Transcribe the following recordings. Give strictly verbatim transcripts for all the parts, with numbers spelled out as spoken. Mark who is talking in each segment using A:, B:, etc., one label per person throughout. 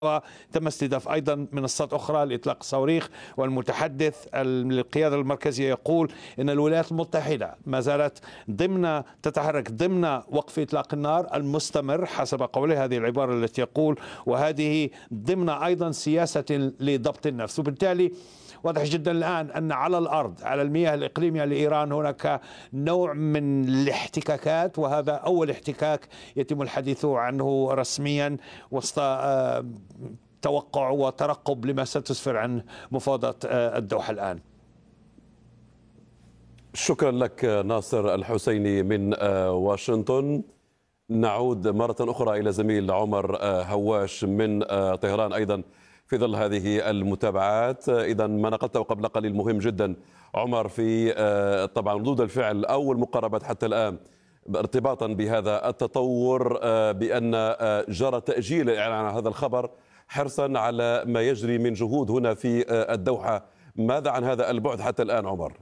A: وتم استهداف أيضا منصات أخرى لإطلاق الصواريخ. والمتحدث للقيادة المركزية يقول إن الولايات المتحدة ما زالت ضمن تتحرك ضمن وقف إطلاق النار المستمر حسب قوله، هذه العبارة التي يقول، وهذه ضمن أيضا سياسة لضبط النفس. وبالتالي واضح جدا الآن أن على الأرض على المياه الإقليمية لإيران هناك نوع من الاحتكاكات، وهذا أول احتكاك يتم الحديث عنه رسميا وسط توقع وترقب لما ستسفر عن مفاوضات الدوحة الآن.
B: شكرا لك ناصر الحسيني من واشنطن. نعود مرة أخرى إلى زميل عمر هواش من طهران أيضا في ظل هذه المتابعات. إذا ما نقلته قبل قليل مهم جدا عمر في طبعا ردود الفعل أو المقاربات حتى الآن ارتباطا بهذا التطور، بأن جرى تأجيل الإعلان عن هذا الخبر حرصا على ما يجري من جهود هنا في الدوحة. ماذا عن هذا البعد حتى الآن عمر؟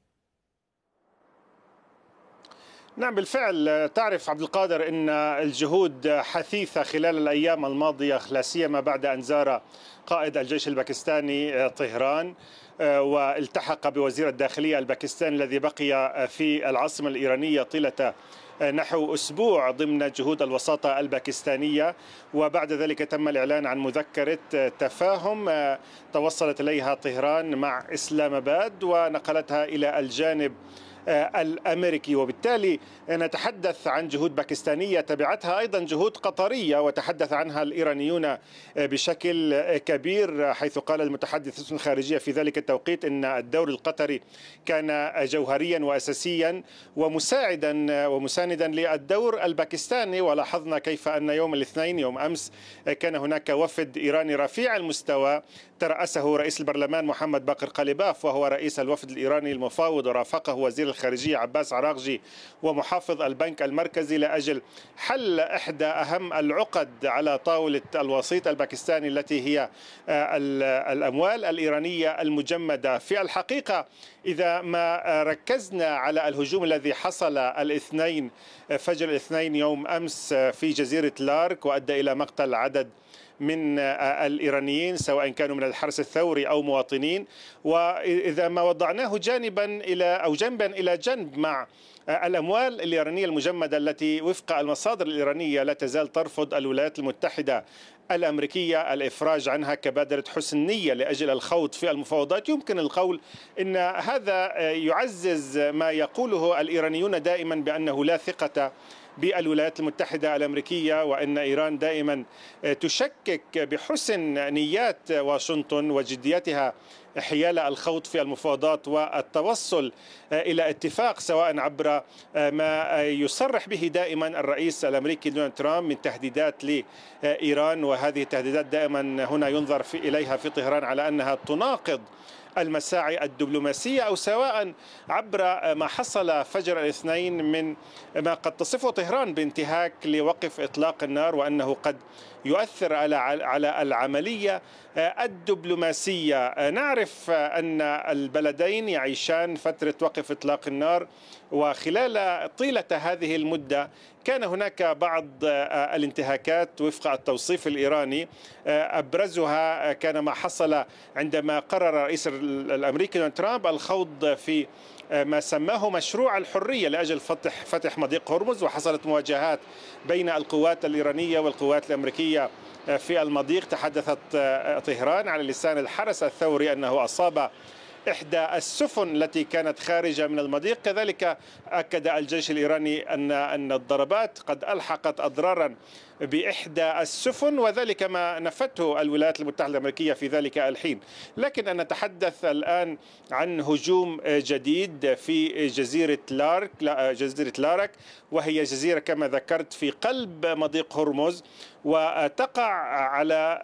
C: نعم بالفعل، تعرف عبد القادر أن الجهود حثيثة خلال الأيام الماضية، لا سيما بعد أن زار قائد الجيش الباكستاني طهران والتحق بوزير الداخلية الباكستاني الذي بقي في العاصمة الإيرانية طيلة نحو أسبوع ضمن جهود الوساطة الباكستانية. وبعد ذلك تم الإعلان عن مذكرة تفاهم توصلت إليها طهران مع إسلام آباد ونقلتها إلى الجانب الأمريكي. وبالتالي نتحدث عن جهود باكستانية تبعتها أيضا جهود قطرية وتحدث عنها الإيرانيون بشكل كبير، حيث قال المتحدث الخارجية في ذلك التوقيت أن الدور القطري كان جوهريا وأساسيا ومساعدا ومساندا للدور الباكستاني. ولاحظنا كيف أن يوم الاثنين يوم أمس كان هناك وفد إيراني رفيع المستوى ترأسه رئيس البرلمان محمد باقر قليباف وهو رئيس الوفد الإيراني المفاوض، ورافقه وزير الخارجية عباس عراقجي ومحافظ البنك المركزي لأجل حل إحدى أهم العقد على طاولة الوسيط الباكستاني التي هي الأموال الإيرانية المجمدة. في الحقيقة إذا ما ركزنا على الهجوم الذي حصل الاثنين فجر الاثنين يوم أمس في جزيرة لارك وأدى إلى مقتل عدد من الإيرانيين سواء كانوا من الحرس الثوري أو مواطنين، وإذا ما وضعناه جانبا إلى أو جنبا إلى جنب مع الأموال الإيرانية المجمدة التي وفق المصادر الإيرانية لا تزال ترفض الولايات المتحدة الأمريكية الإفراج عنها كبادرة حسن نية لأجل الخوض في المفاوضات، يمكن القول إن هذا يعزز ما يقوله الإيرانيون دائما بأنه لا ثقة بالولايات المتحدة الأمريكية، وأن إيران دائما تشكك بحسن نيات واشنطن وجديتها حيال الخوض في المفاوضات والتوصل إلى اتفاق، سواء عبر ما يصرح به دائما الرئيس الأمريكي دونالد ترامب من تهديدات لإيران، وهذه التهديدات دائما هنا ينظر في إليها في طهران على أنها تناقض المساعي الدبلوماسية، أو سواء عبر ما حصل فجر الاثنين من ما قد تصفه طهران بانتهاك لوقف إطلاق النار، وأنه قد يؤثر على على العملية الدبلوماسية. نعرف أن البلدين يعيشان فترة وقف إطلاق النار، وخلال طيلة هذه المدة كان هناك بعض الانتهاكات وفق التوصيف الإيراني، أبرزها كان ما حصل عندما قرر الرئيس الأمريكي دونالد ترامب الخوض في ما سماه مشروع الحرية لأجل فتح فتح مضيق هرمز، وحصلت مواجهات بين القوات الإيرانية والقوات الأمريكية في المضيق. تحدثت طهران على لسان الحرس الثوري أنه أصاب إحدى السفن التي كانت خارجة من المضيق. كذلك أكد الجيش الإيراني أن أن الضربات قد ألحقت أضرارا بإحدى السفن، وذلك ما نفته الولايات المتحدة الأمريكية في ذلك الحين. لكن أن نتحدث الآن عن هجوم جديد في جزيرة لارك جزيرة لارك وهي جزيرة كما ذكرت في قلب مضيق هرمز، وتقع على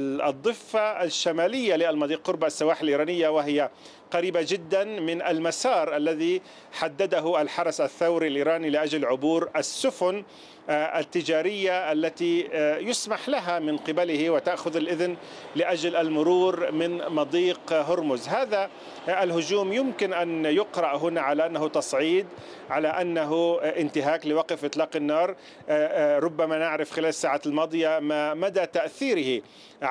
C: الضفة الشمالية للمضيق قرب السواحل الإيرانية، وهي قريبة جدا من المسار الذي حدده الحرس الثوري الإيراني لأجل عبور السفن التجارية التي يسمح لها من قبله وتأخذ الإذن لأجل المرور من مضيق هرمز. هذا الهجوم يمكن أن يقرأ هنا على أنه تصعيد، على أنه انتهاك لوقف إطلاق النار. ربما نعرف خلال الساعات الماضية ما مدى تأثيره